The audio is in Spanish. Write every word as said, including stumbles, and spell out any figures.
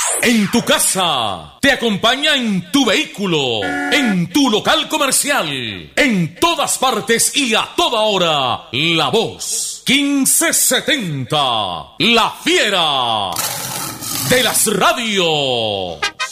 En tu casa, te acompaña en tu vehículo, en tu local comercial, en todas partes y a toda hora. La Voz quince setenta, la fiera de las radios.